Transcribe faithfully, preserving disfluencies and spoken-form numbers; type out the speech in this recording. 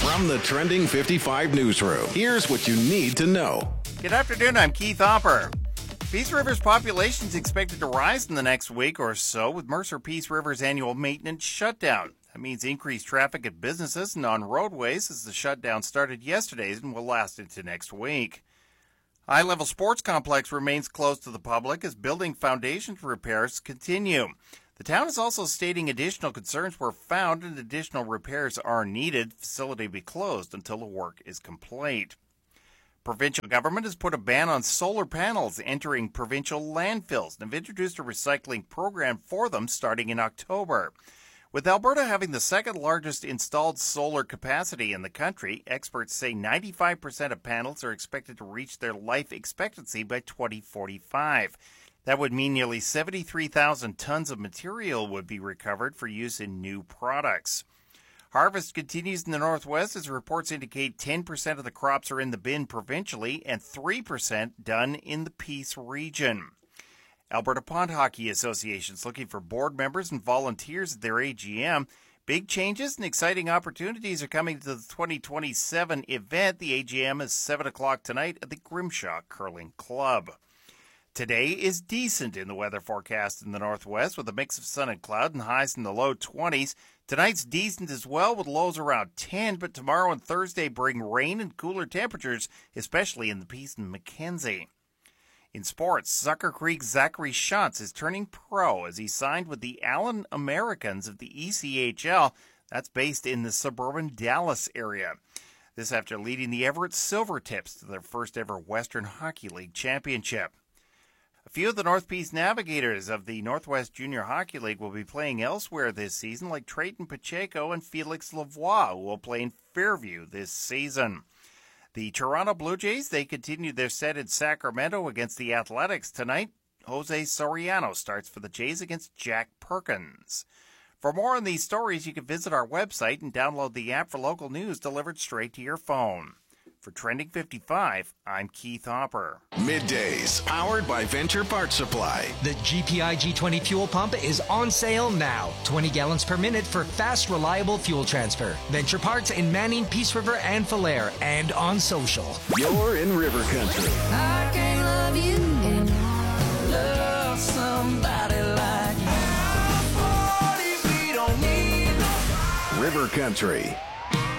From the Trending fifty-five newsroom, here's what you need to know. Good afternoon, I'm Keith Hopper. Peace River's population is expected to rise in the next week or so with Mercer Peace River's annual maintenance shutdown. That means increased traffic at businesses and on roadways as the shutdown started yesterday and will last into next week. High Level Sports Complex remains closed to the public as building foundation repairs continue. The town is also stating additional concerns were found and additional repairs are needed. The facility will be closed until the work is complete. Provincial government has put a ban on solar panels entering provincial landfills and have introduced a recycling program for them starting in October. With Alberta having the second largest installed solar capacity in the country, experts say ninety-five percent of panels are expected to reach their life expectancy by twenty forty-five. That would mean nearly seventy-three thousand tons of material would be recovered for use in new products. Harvest continues in the Northwest as reports indicate ten percent of the crops are in the bin provincially and three percent done in the Peace region. Alberta Pond Hockey Association is looking for board members and volunteers at their A G M. Big changes and exciting opportunities are coming to the twenty twenty-seven event. The A G M is seven o'clock tonight at the Grimshaw Curling Club. Today is decent in the weather forecast in the Northwest with a mix of sun and cloud and highs in the low twenties. Tonight's decent as well with lows around ten, but tomorrow and Thursday bring rain and cooler temperatures, especially in the Peace and Mackenzie. In sports, Sucker Creek Zachary Schantz is turning pro as he signed with the Allen Americans of the E C H L. That's based in the suburban Dallas area. This after leading the Everett Silvertips to their first ever Western Hockey League championship. A few of the North Peace Navigators of the Northwest Junior Hockey League will be playing elsewhere this season, like Trayton Pacheco and Felix Lavoie, who will play in Fairview this season. The Toronto Blue Jays, they continue their set in Sacramento against the Athletics tonight. Jose Soriano starts for the Jays against Jack Perkins. For more on these stories, you can visit our website and download the app for local news delivered straight to your phone. For Trending fifty-five, I'm Keith Hopper. Middays, powered by Venture Parts Supply. The G P I G twenty fuel pump is on sale now. twenty gallons per minute for fast, reliable fuel transfer. Venture Parts in Manning, Peace River, and Falher, and on social. You're in River Country. I can't love you and love somebody like you. River Country.